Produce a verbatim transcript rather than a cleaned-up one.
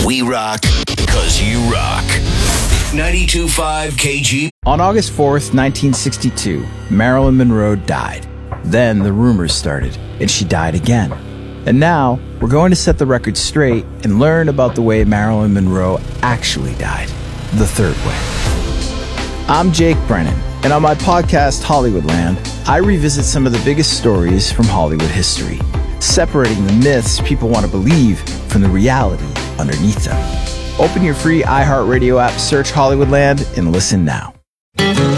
We rock because you rock. ninety-two point five K G. On August fourth, nineteen sixty-two, Marilyn Monroe died. Then the rumors started, and she died again. And now, we're going to set the record straight and learn about the way Marilyn Monroe actually died. The third way. I'm Jake Brennan, and on my podcast, Hollywoodland, I revisit some of the biggest stories from Hollywood history, separating the myths people want to believe from the reality underneath them. Open your free iHeartRadio app, search Hollywoodland, and listen now.